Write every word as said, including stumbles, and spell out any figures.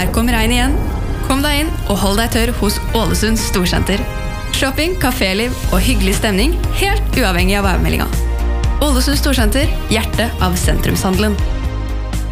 Der kom regn igjen. Kom deg inn og hold deg tørr hos Ålesund Storsenter. Shopping, kaféliv og hyggelig stemning, helt uavhengig av værmeldinga. Ålesund Storsenter, hjertet av sentrumshandelen.